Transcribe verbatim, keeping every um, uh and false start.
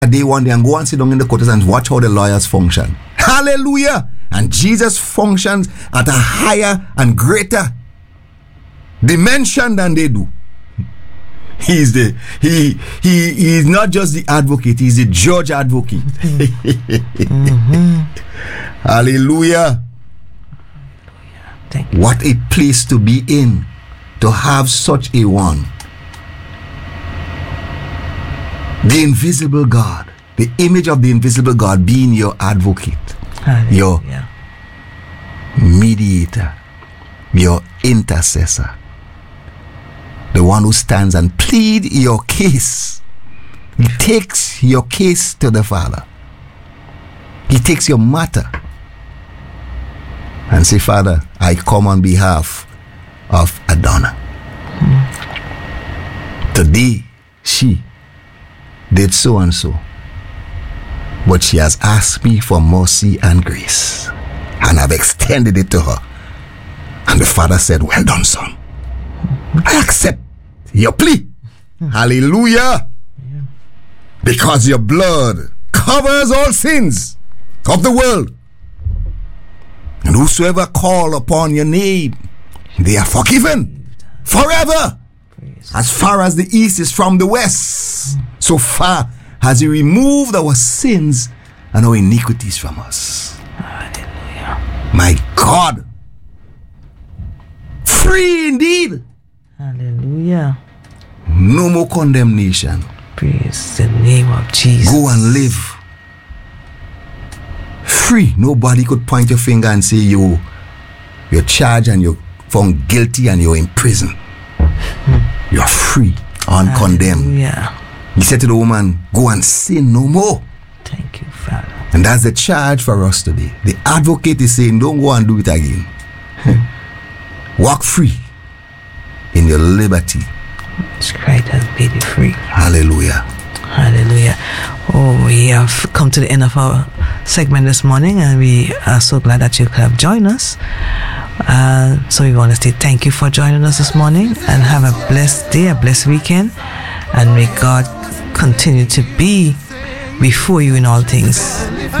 day one day and go and sit down in the courts and watch how the lawyers function. Hallelujah! And Jesus functions at a higher and greater dimension than they do. He's the he he he is not just the advocate, he's the judge advocate. Mm-hmm. Hallelujah. Thank you. What a place to be in, to have such a one. The invisible God, the image of the invisible God being your advocate, Hallelujah. Your mediator, your intercessor, the one who stands and plead your case. He takes your case to the Father. He takes your matter and say, Father, I come on behalf of Adonna. Mm. Today, she did so and so, but she has asked me for mercy and grace, and I've extended it to her. And the Father said, well done, son. I accept your plea. Hallelujah. Yeah. Because your blood covers all sins of the world. And whosoever call upon your name, they are forgiven forever. As far as the east is from the west, so far has he removed our sins and our iniquities from us. Hallelujah. My God. Free indeed. Hallelujah. No more condemnation. Praise the name of Jesus. Go and live free. Nobody could point your finger and say you, you're charged and you're found guilty and you're in prison. Hmm. You're free, uncondemned. Hallelujah. He said to the woman, go and sin no more. Thank you, Father. And that's the charge for us today. The advocate is saying, don't go and do it again. Walk free in your liberty. Christ has made you free. Hallelujah. Hallelujah. Oh, we have come to the end of our segment this morning, and we are so glad that you have joined us. Uh, so we want to say thank you for joining us this morning, and have a blessed day, a blessed weekend, and may God continue to be before you in all things.